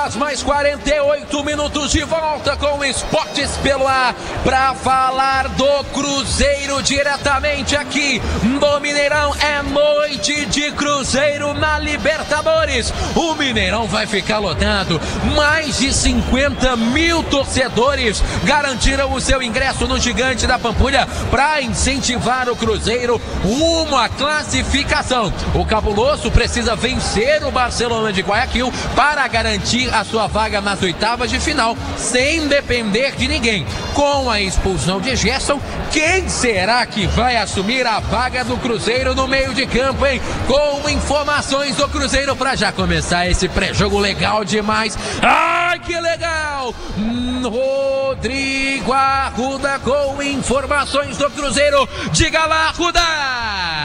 horas mais 48 minutos de volta com Esportes pelo Ar para falar do Cruzeiro diretamente aqui do Mineirão. É noite de Cruzeiro na Libertadores. O Mineirão vai ficar lotado. Mais de 50 mil torcedores garantiram o seu ingresso no Gigante da Pampulha para incentivar o Cruzeiro rumo à classificação. O Cabuloso precisa vencer o Barcelona de Guayaquil para garantir a sua vaga nas oitavas de final, sem depender de ninguém. Com a expulsão de Gerson, quem será que vai assumir a vaga do Cruzeiro no meio de campo, hein? Com informações do Cruzeiro para já começar esse pré-jogo legal demais. Ai, que legal! Rodrigo Arruda com informações do Cruzeiro. Diga lá, Arruda!